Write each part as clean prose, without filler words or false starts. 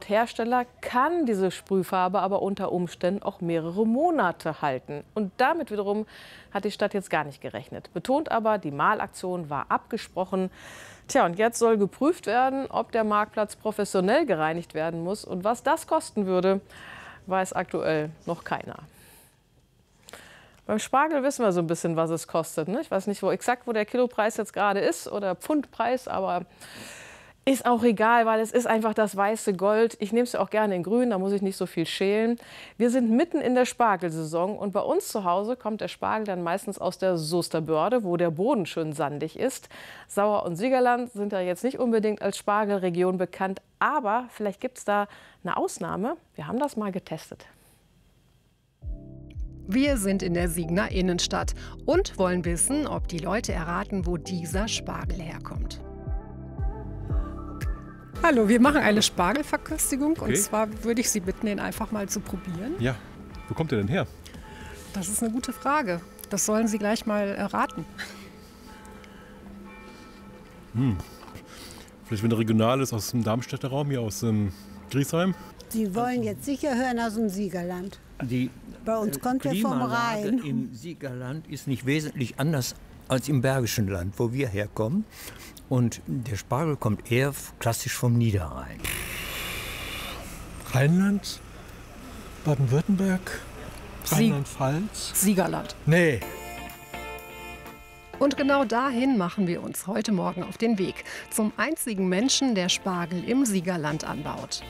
Hersteller kann diese Sprühfarbe aber unter Umständen auch mehrere Monate halten. Und damit wiederum hat die Stadt jetzt gar nicht gerechnet. Betont aber, die Mahlaktion war abgesprochen. Tja, und jetzt soll geprüft werden, ob der Marktplatz professionell gereinigt werden muss. Und was das kosten würde, weiß aktuell noch keiner. Beim Spargel wissen wir so ein bisschen, was es kostet. Ne? Ich weiß nicht, wo der Kilopreis jetzt gerade ist oder Pfundpreis, aber ist auch egal, weil es ist einfach das weiße Gold. Ich nehme es ja auch gerne in grün, da muss ich nicht so viel schälen. Wir sind mitten in der Spargelsaison und bei uns zu Hause kommt der Spargel dann meistens aus der Soester Börde, wo der Boden schön sandig ist. Sauer und Siegerland sind ja jetzt nicht unbedingt als Spargelregion bekannt, aber vielleicht gibt es da eine Ausnahme. Wir haben das mal getestet. Wir sind in der Siegner Innenstadt und wollen wissen, ob die Leute erraten, wo dieser Spargel herkommt. Hallo, wir machen eine Spargelverköstigung und zwar würde ich Sie bitten, den einfach mal zu probieren. Ja, wo kommt der denn her? Das ist eine gute Frage. Das sollen Sie gleich mal erraten. Vielleicht, wenn der regional ist, aus dem Darmstädter Raum, hier aus Griesheim. Sie wollen jetzt sicher hören aus dem Siegerland. Bei uns kommt er vom Rhein. Im Siegerland ist nicht wesentlich anders als im Bergischen Land, wo wir herkommen. Und der Spargel kommt eher klassisch vom Niederrhein. Rheinland, Baden-Württemberg, Rheinland-Pfalz. Siegerland. Nee. Und genau dahin machen wir uns heute Morgen auf den Weg. Zum einzigen Menschen, der Spargel im Siegerland anbaut.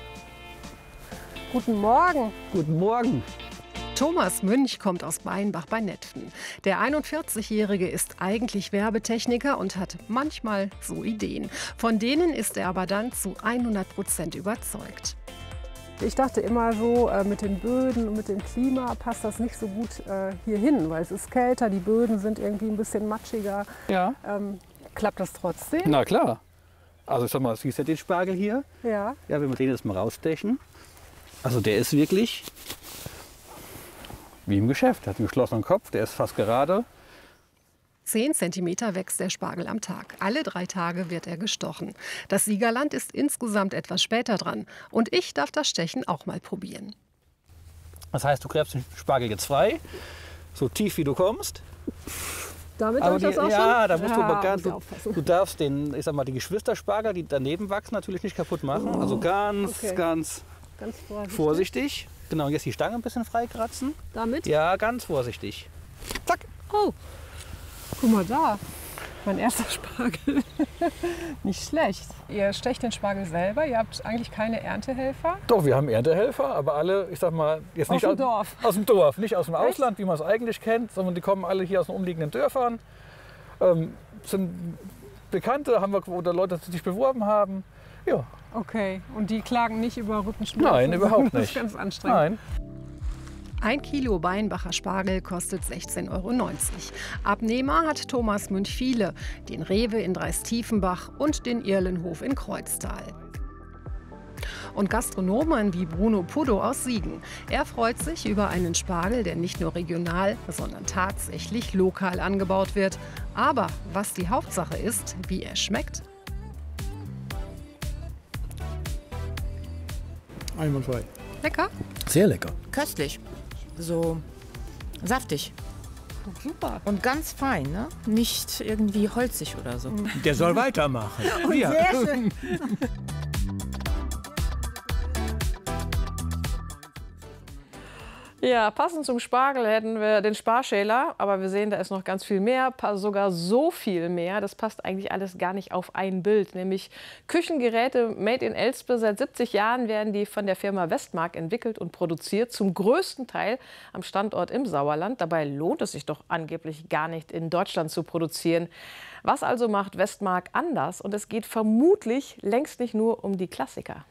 Guten Morgen. Guten Morgen. Thomas Münch kommt aus Beinbach bei Netfen. Der 41-Jährige ist eigentlich Werbetechniker und hat manchmal so Ideen. Von denen ist er aber dann zu 100% überzeugt. Ich dachte immer so, mit den Böden und mit dem Klima passt das nicht so gut hier hin, weil es ist kälter, die Böden sind irgendwie ein bisschen matschiger. Ja. Klappt das trotzdem? Na klar. Also ich sag mal, siehst du den Spargel hier? Ja. Ja, wenn wir den jetzt mal rausstechen. Also der ist wirklich wie im Geschäft. Der hat einen geschlossenen Kopf, der ist fast gerade. 10 cm wächst der Spargel am Tag. Alle 3 Tage wird er gestochen. Das Siegerland ist insgesamt etwas später dran. Und ich darf das Stechen auch mal probieren. Das heißt, du gräbst den Spargel jetzt frei, so tief wie du kommst. Damit habe ich das auch schon? Ja, da musst du aber du darfst den, ich sag mal, die Geschwisterspargel, die daneben wachsen, natürlich nicht kaputt machen. Also ganz vorsichtig. Genau, jetzt die Stange ein bisschen freikratzen. Damit? Ja, ganz vorsichtig. Zack. Oh, guck mal da. Mein erster Spargel. Nicht schlecht. Ihr stecht den Spargel selber, ihr habt eigentlich keine Erntehelfer? Doch, wir haben Erntehelfer, aber alle, ich sag mal, jetzt nicht aus dem Dorf. Aus dem Dorf, nicht aus dem Ausland, wie man es eigentlich kennt, sondern die kommen alle hier aus den umliegenden Dörfern. Sind Bekannte, haben wir, oder Leute, die sich beworben haben. Ja. Okay, und die klagen nicht über Rückenschmerzen? Nein, überhaupt nicht. Das ist ganz anstrengend. Nein. 1 Kilo Beinbacher Spargel kostet 16,90 €. Abnehmer hat Thomas Münch viele, den Rewe in Dreis-Tiefenbach und den Irlenhof in Kreuztal. Und Gastronomen wie Bruno Puddo aus Siegen. Er freut sich über einen Spargel, der nicht nur regional, sondern tatsächlich lokal angebaut wird. Aber was die Hauptsache ist, wie er schmeckt. Einwandfrei. Lecker? Sehr lecker. Köstlich. So saftig. Super. Und ganz fein, ne? Nicht irgendwie holzig oder so. Der soll weitermachen. Ja. Sehr schön. Ja, passend zum Spargel hätten wir den Sparschäler, aber wir sehen, da ist noch ganz viel mehr, sogar so viel mehr. Das passt eigentlich alles gar nicht auf ein Bild, nämlich Küchengeräte made in Elspe. Seit 70 Jahren werden die von der Firma Westmark entwickelt und produziert, zum größten Teil am Standort im Sauerland. Dabei lohnt es sich doch angeblich gar nicht, in Deutschland zu produzieren. Was also macht Westmark anders? Und es geht vermutlich längst nicht nur um die Klassiker.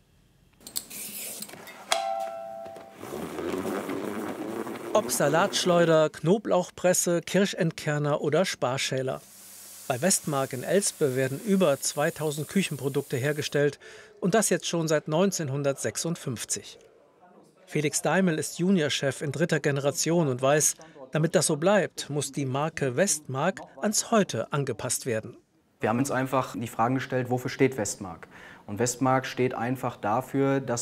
Ob Salatschleuder, Knoblauchpresse, Kirschentkerner oder Sparschäler. Bei Westmark in Elspe werden über 2000 Küchenprodukte hergestellt und das jetzt schon seit 1956. Felix Daimel ist Juniorchef in 3. Generation und weiß, damit das so bleibt, muss die Marke Westmark ans Heute angepasst werden. Wir haben uns einfach die Fragen gestellt, wofür steht Westmark? Und Westmark steht einfach dafür, dass